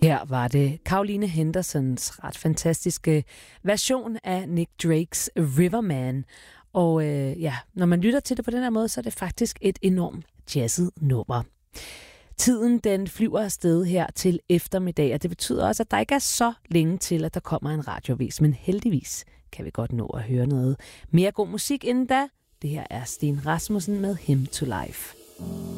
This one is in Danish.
Her var det Caroline Hendersons ret fantastiske version af Nick Drakes Riverman. Og når man lytter til det på den her måde, så er det faktisk et enormt jazzet nummer. Tiden den flyver afsted her til eftermiddag, og det betyder også, at der ikke er så længe til, at der kommer en radiovis. Men heldigvis kan vi godt nå at høre noget mere god musik inden da. Det her er Sten Rasmussen med Hymn to Life.